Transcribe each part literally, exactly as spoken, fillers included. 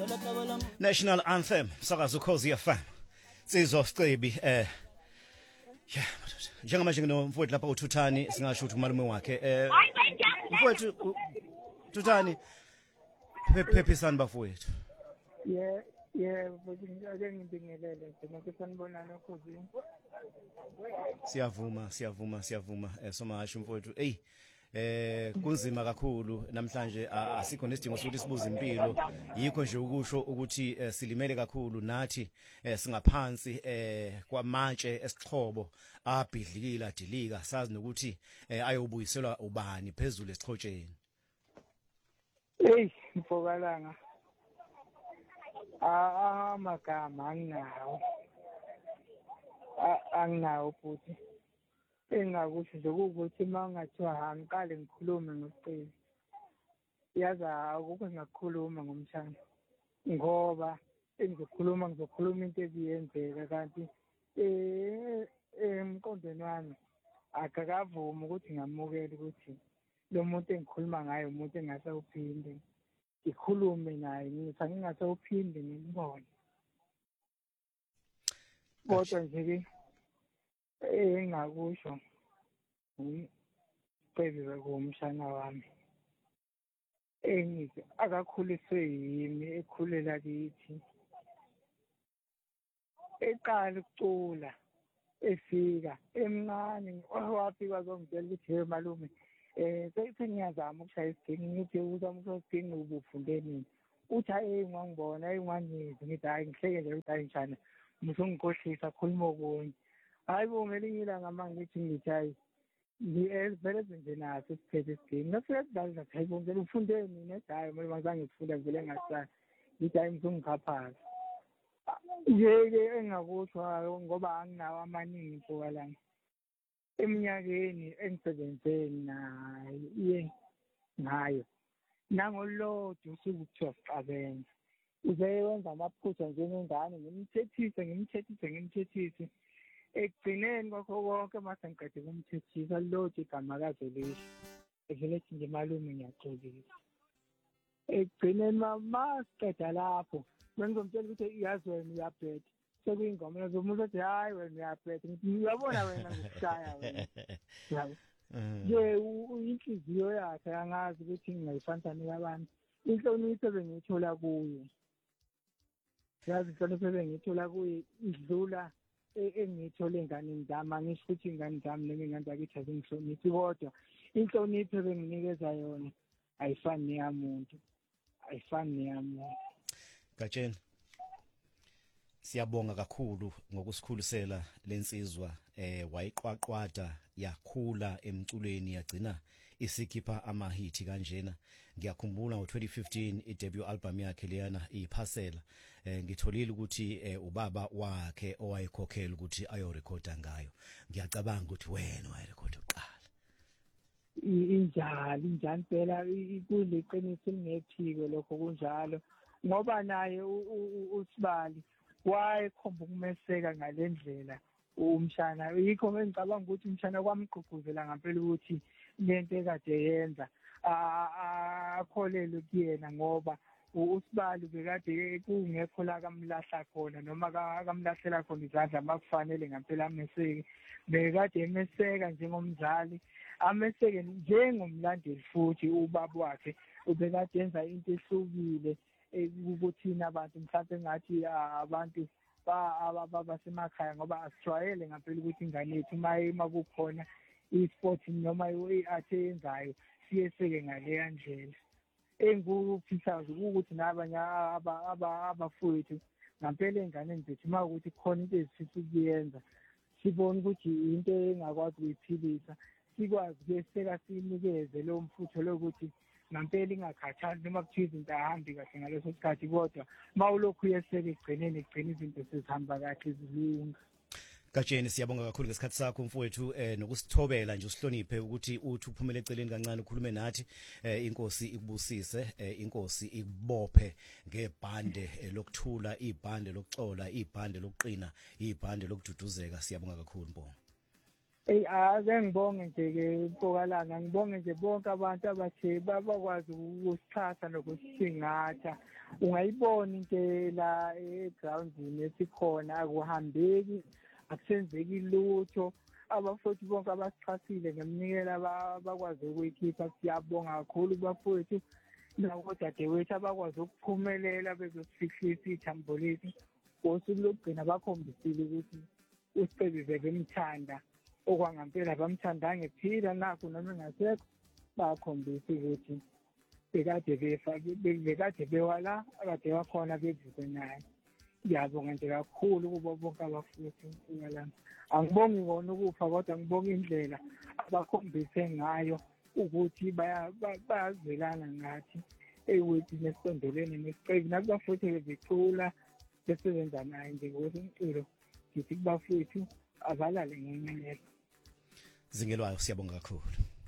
National Anthem sakazo Ukhozi F M Sizwa Sicebi eh yeah njengamanje nginomfowethu lapha uThuthani singasho ukuthi umalume wakhe eh mfowethu Thuthani phephisani bafowethu. Yeah yeah ake ngibingelele ngoba sanibonana Ukhozi. Siyavuma siyavuma siyavuma eh somasho mfowethu hey eh kunzima kakhulu namhlanje asikho nesidingo sokuthi sibuze impilo yikho nje ukusho ukuthi silimele kakhulu nathi singaphansi eh kwamatshe esixhobo abhidlikile adilika sazi nokuthi ayobuyiselwa ubani phezulu esixhotsheni. Hey mfokalanga ah amagama anginawo anginawo futhi engakusho nje ukuthi mangathiwa hangiqale ngikhulume ngocela yaza akukho ngakhuluma ngomshana ngoba engizokhuluma ngizokhuluma into eziyenzeka kanti eh emqondweni wami akakavumi ukuthi ngamukele ukuthi lo muntu engikhuluma ngayo umuntu engasawuphinde ikhulume naye ngithi ngingasawuphinde ngibone kodwa nje eh ngakusho ngicebile kumshana wami engithi akakhuliswe yimi ekhulela kithi eqala ukucula efika emncane wafika azongitshela ukuthi hey malume eh sengiyazama ukushaya isidingo ngithi uzama ukushaya isidingo ubufunde nini uthi hey ngangibona hey ngwangizi ngithi hayi ngihleke nje ukuthi hayi njani musungikhohlisa khuluma okunye hayi bo ngelinye ilanga manje ngithi ngithi hayi ngiyevele nje naso isiphethe isidingo nafika sidala nathi hayi bo ngeke ufunde mina hayi mina ngizange ngifunda vele ngasana ngithi hayi musungikhaphaka yeke engakusho ngoba anginawo amaningi mfokalanga eminyakeni engisebenzeni naye ngayo nangolodwa usuku kuthiwa siqabenza uzeyenza amaphutha njengengane ngimthethise ngimthethise ngimthethise ekugcineni kwakho konke mase ngiqede kumthethisa lodwa igama kaze lisho evele ethi nje malume ngiyaxolisa ekugcineni mama siqeda lapho bengizomtshela ukuthi yazi wena uyabhetha sekuyingoma yazomuntu ethi hayi wena uyabhetha ngiyabona wena ngikushaya wena yabo nje inhliziyo yakhe angazi ukuthi ngingayifanani kabantu inhlonipho bengiyithola kuye yazi inhlonipho bengiyithola kuye idlula engiyithola enganeni zami angisho ukuthi ingane zami nengane zakithi azingihloniphi kodwa inhlonipho benginikeza yona ayifani neyamuntu ayifani neyamuntu. Gatsheni siyabonga kakhulu ngokusikhulisela lensizwa eh wayiqwaqwada yakhula emculweni yagcina isikhipha amahithi kanjena ngiyakhumbula ngo twenty fifteen i debut album yakhe leyana iphasela eh ngitholile ukuthi eh, ubaba wakhe owayekhokhela ukuthi ayo recorda ngayo ngiyacabanga ukuthi wena wayerecorda uqala injalo injalo phela kuliqiniso lingephiko lokho kunjalo ngoba naye uSibali wayekhomba ukumeseka ngalendlela umshana yikho ngicabanga ukuthi umshana kwamgqugquzela ngempela ukuthi lento ekade yenza akholele kuyena ngoba uSibali bekade kungekho la kamlahla khona noma kamlahlela khona izandla makufanele ngempela ameseke bekade emeseka njengomzali ameseke njengomlandeli futhi ubaba wakhe ubekade enza into ehlukile ukuthi nabantu mhlawumbe ngathi abantu basemakhaya ngoba asijwayele ngempela ukuthi ingane yethu uma kukhona i-sport noma i-art eyenzayo siyeseke ngaleya ndlela engukufisa ukuthi nabanye abafowethu ngempela enganeni zethu uma ukuthi khona into ezifisa ukuyenza sibone ukuthi into engakwazi ukuyiphilisa sikwazi ukuyeseka sinikeze lo mfutho lokuthi ngempela ingakhathali noma kuthiwa izinto ahambi kahle ngaleso sikhathi kodwa mawulokhu uyeseke egcineni egcina izinto sezihamba kahle zilunga. Gatsheni siyabonga kakhulu ngesikhathi sakho mfowethu eh nokusithobela nje usihloniphe ukuthi uthi uphumele eceleni kancane ukhulume nathi eh inkosi ikubusise eh inkosi ikubophe ngebhande lokuthula ibhande lokucola ibhande lokuqina ibhande lokududuzeka siyabonga kakhulu Mbongo. Ey ake ngibonge nje ke Mfokalanga ngibonge nje bonke abantu abathe babakwazi ukusixhasa nokusingatha ungayibona into la egroundini esikhona akuhambeki akusenzeki lutho abafowethu bonke abasichasile ngemnikela bakwazi ukuyikhipha siyabonga kakhulu bafowethu nakodadewethu abakwazi ukuphumelela bezosifihlisa ithambo lethu ngosuku lokugcina bakhombisile ukuthi uSicebile bemthanda okwangampela bamthandanga ephila nakho noma engasekho bakhombisa ukuthi bekade befa bekade bewala akade wakhona bevuke naye ngiyabonga nje kakhulu kubo bonke abafowethu lana angibongi ngona ukufa kodwa ngibonga indlela abakhombise ngayo ukuthi bayazwelana ngathi ewethi nesondelene nesicebe nakubafowethu becula besebenza naye nje ngokwemculo ngithi kubafowethu abalale ngenqinela Zingelwayo siyabonga kakhulu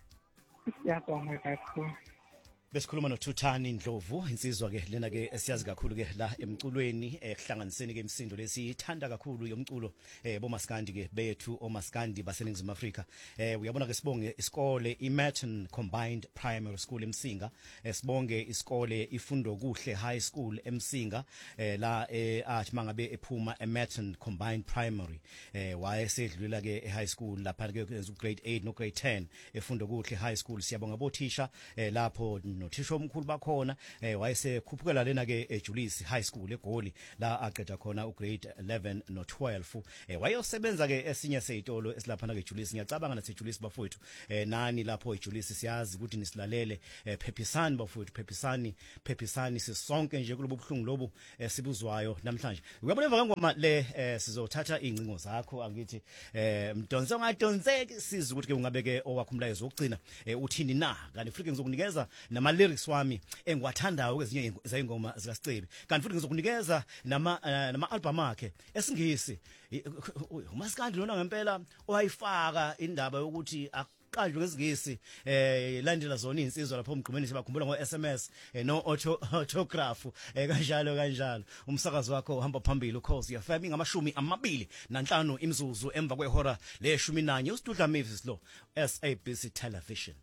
siyabonga kakhulu Besikhuluma noThuthani Ndlovu insizwa ke lena ke esiyazi kakhulu ke la emculweni ehlanganiseni ke imsindo lesithanda kakhulu yomculo eh bomaskandi ke bethu omaskandi baseningizimu Afrika eh uyabona ke sibonge isikole iMerton Combined Primary School eMsinga sibonge isikole ifundo kuhle High School eMsinga eh la eh athi mangabe ephuma eMerton Combined Primary eh wayesedlula ke eHigh School lapha ke grade eight no grade ten efundo kuhle High School siyabonga bothisha eh lapho nothisha omkhulu bakhona eh wayesekhuphukela lena ke eJulius High School eGoli la aqeda khona ugrade eleven no twelve eh wayosebenza ke esinye sezitolo esilapha na ke Julius ngiyacabanga nathi Julius bafowethu eh nani lapho eJulius siyazi ukuthi nisilalele eh, Phephisani bafowethu Phephisani Phephisani sisonke nje kulobu buhlungu lobu eh, sibuzwayo namhlanje uyabona emva kangoma le eh, sizothatha incingo zakho angithi eh mdonso ngadonseki siza ukuthi ke ungabeke owakhumlayezo ukugcina eh, uthini na kanti futhi ngizokunikeza nama lyrics wami engiwathandayo kwezinye izingoma zika Sicebe kanti futhi ngizokunikeza nama uh, nama album akhe esingisi umaskandi lona ngempela owayifaka indaba yokuthi aqanjwe ngesingisi eh landela zona insizwa lapho umgqumeni sibakhumbula ngo S M S eh, no auto autograph eh, kanjalo kanjalo umsakazo wakho uhamba phambili ukhosi yafami ngamashumi amabili nanhlanu imzuzu emva kwehora leshumi nanye uStudla Mavis lo S A B C Television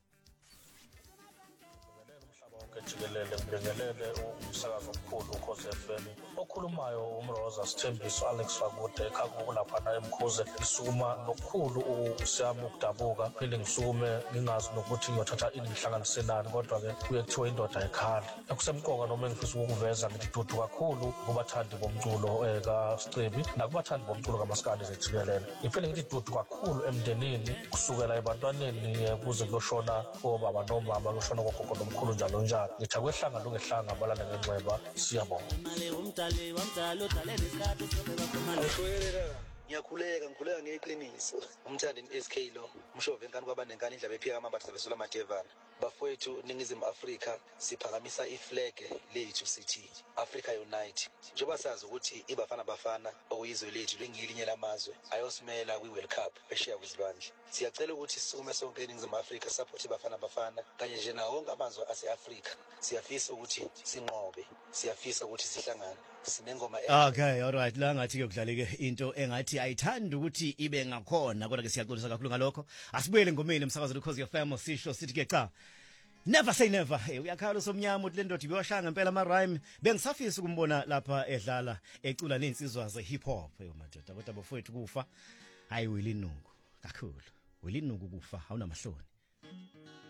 jikelele ngibingelele umsakazo omkhulu ukhoze F M okhulumayo umroza Sithembiso Alex Fakude ekhaku lapha na eMkhuze isukuma nokukhulu usiyami ukudabuka phinde ngisukume ngingazi nokuthi ngiyothatha ini ngihlanganisenani kodwa ke kuye kuthiwa indoda ekhali akusemqoka noma ngifisa ukuveza ngithi dudu kakhulu kubathandi bomculo eka Sicebe nakubathandi bomculo kamaskandi zejikelele iphinde ngithi dudu kakhulu emndenini kusukela ebantwaneni kuze kuyoshona obaba nomama kushona gogogo nomkhulu njalo njalo ngithi akwehlanga lungehlanga balana ngenxeba siyabonga ngiyakhuleka ngikhuleka ngeqiniso umthandi S K lo umshove enkani kwabanengane indaba ephika amabhaxa besola amadevana bafowethu ningizimu Afrika siphakamisa iflag lethu sithi Africa Unite njengoba sazi ukuthi ibafana bafana okuyizwe lethu lengilinye lamazwe ayosimela kwi World Cup eshiya kuzilwandle siyacela ukuthi sisukume sonke ningizimu Afrika support ibafana bafana kanye nje nawo wonke amazwe ase-Afrika siyafisa ukuthi sinqobe siyafisa ukuthi sihlangane sinengoma okay alright la ngathi kuyokudlaleke into engathi ayithanda ukuthi ibe ngakhona kodwa ke siyaxolisa kakhulu ngalokho asibuyele ngomeni umsakazo ukhozi F M sisho sithi ke cha never say never hey uyakhala somnyama uthi le ndoda ibiwashanga impela ama rhyme bengisafisa ukumbona lapha edlala ecula nensizwa ze hip hop hey madoda kodwa bafowethu kufa hayi Willy Nungu kakhulu Willy Nungu kufa awunamahloni